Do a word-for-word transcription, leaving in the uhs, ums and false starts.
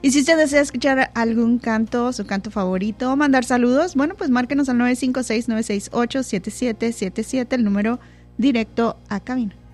Y si usted desea escuchar algún canto, su canto favorito, o mandar saludos, bueno, pues márquenos al nueve cinco seis, nueve seis ocho, siete siete siete siete, el número directo a cabina.